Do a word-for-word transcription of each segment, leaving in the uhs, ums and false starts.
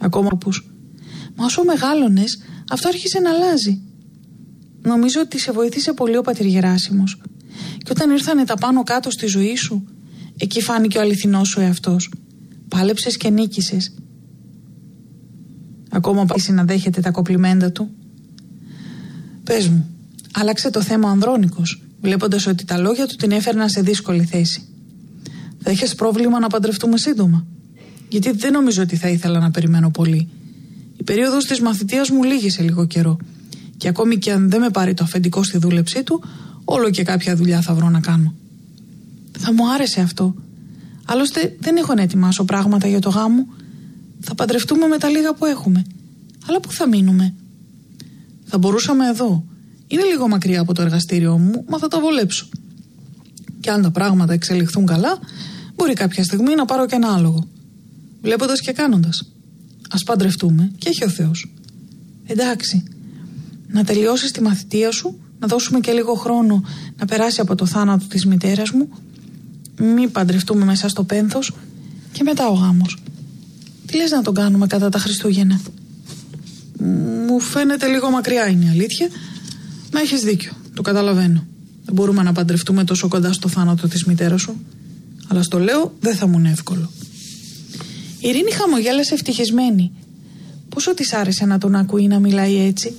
Ακόμα όπως. Μα όσο μεγάλωνες, αυτό άρχισε να αλλάζει. Νομίζω ότι σε βοήθησε πολύ ο πατήρ Γεράσιμος. Και όταν ήρθανε τα πάνω κάτω στη ζωή σου, εκεί φάνηκε ο αληθινός σου εαυτός. Πάλεψες και νίκησες. Ακόμα πάλι συναδέχεται τα κοπλιμέντα του. Πες μου, άλλαξε το θέμα ο Ανδρώνικος, βλέποντας ότι τα λόγια του την έφερναν σε δύσκολη θέση. Θα είχες πρόβλημα να παντρευτούμε σύντομα? Γιατί δεν νομίζω ότι θα ήθελα να περιμένω πολύ. Η περίοδος της μαθητείας μου λύγησε λίγο καιρό. Και ακόμη και αν δεν με πάρει το αφεντικό στη δούλεψή του, όλο και κάποια δουλειά θα βρω να κάνω. Θα μου άρεσε αυτό. Άλλωστε δεν έχω να ετοιμάσω πράγματα για το γάμο. Θα παντρευτούμε με τα λίγα που έχουμε. Αλλά πού θα μείνουμε? Θα μπορούσαμε εδώ. Είναι λίγο μακριά από το εργαστήριό μου, μα θα τα βολέψω. Και αν τα πράγματα εξελιχθούν καλά, μπορεί κάποια στιγμή να πάρω και ένα άλογο. Βλέποντας και κάνοντας. Ας παντρευτούμε και έχει ο Θεός. Εντάξει. Να τελειώσεις τη μαθητεία σου, να δώσουμε και λίγο χρόνο να περάσει από το θάνατο της μητέρας μου. Μη παντρευτούμε μέσα στο πένθος και μετά ο γάμος. Τι λες να τον κάνουμε κατά τα Χριστούγεννα? Μου φαίνεται λίγο μακριά είναι η αλήθεια. Μα έχεις δίκιο, το καταλαβαίνω. Δεν μπορούμε να παντρευτούμε τόσο κοντά στο θάνατο της μητέρας σου. Αλλά στο λέω δεν θα μου είναι εύκολο. Η Ειρήνη χαμογέλασε ευτυχισμένη. Πόσο της άρεσε να τον ακούει να μιλάει έτσι.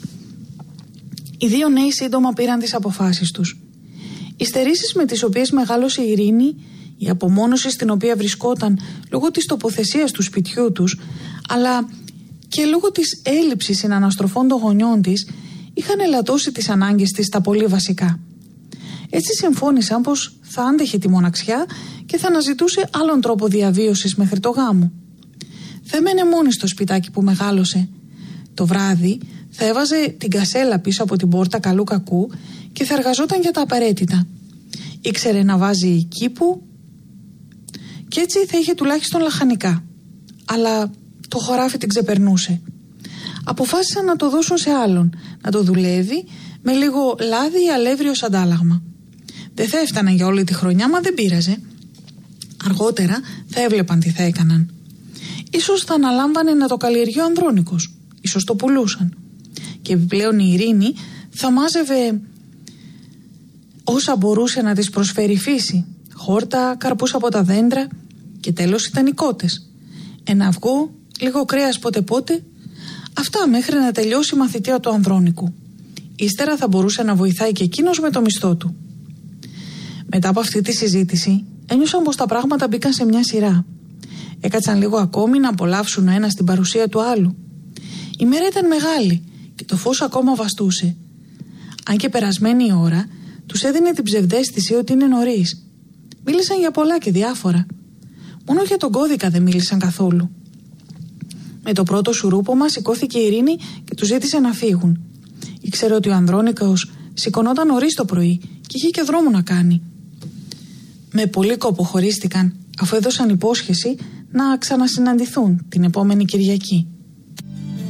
Οι δύο νέοι σύντομα πήραν τις αποφάσεις τους. Οι στερήσεις με τις οποίες μεγάλωσε η Ειρήνη, η απομόνωση στην οποία βρισκόταν λόγω της τοποθεσίας του σπιτιού τους, αλλά και λόγω της έλλειψης συναναστροφών των γονιών της, είχαν ελαττώσει τις ανάγκες της στα πολύ βασικά. Έτσι συμφώνησαν πως θα άντεχε τη μοναξιά και θα αναζητούσε άλλον τρόπο διαβίωσης μέχρι το γάμο. Θα έμενε μόνη στο σπιτάκι που μεγάλωσε. Το βράδυ θα έβαζε την κασέλα πίσω από την πόρτα καλού κακού και θα εργαζόταν για τα απαραίτητα. Ήξερε να βάζει κήπου και έτσι θα είχε τουλάχιστον λαχανικά. Αλλά το χωράφι την ξεπερνούσε. Αποφάσισαν να το δώσουν σε άλλον, να το δουλεύει με λίγο λάδι ή αλεύρι ως αντάλλαγμα. Δεν θα έφταναν για όλη τη χρονιά, μα δεν πείραζε. Αργότερα θα έβλεπαν τι θα έκαναν. Ίσως θα αναλάμβανε να το καλλιεργεί ο Ανδρώνικος. Ίσως το πουλούσαν. Και επιπλέον η Ειρήνη θα μάζευε όσα μπορούσε να της προσφέρει η φύση. Χόρτα, καρπούς από τα δέντρα και τέλος ήταν οι κότες. Ένα αυγό, λίγο κρέας πότε πότε. Αυτά μέχρι να τελειώσει η μαθητεία του Ανδρώνικου. Ύστερα θα μπορούσε να βοηθάει και εκείνος με το μισθό του. Μετά από αυτή τη συζήτηση ένιωσαν πως τα πράγματα μπήκαν σε μια σειρά. Έκατσαν λίγο ακόμη να απολαύσουν ο ένας την παρουσία του άλλου. Η μέρα ήταν μεγάλη και το φως ακόμα βαστούσε. Αν και περασμένη η ώρα, τους έδινε την ψευδαίσθηση ότι είναι νωρίς. Μίλησαν για πολλά και διάφορα. Μόνο για τον κώδικα δεν μίλησαν καθόλου. Με το πρώτο σουρούπομα σηκώθηκε η Ειρήνη και τους ζήτησε να φύγουν. Ήξερε ότι ο Ανδρώνικος σηκωνόταν νωρίς το πρωί και είχε και δρόμο να κάνει. Με πολύ κόπο χωρίστηκαν, αφού έδωσαν υπόσχεση να ξανασυναντηθούν την επόμενη Κυριακή.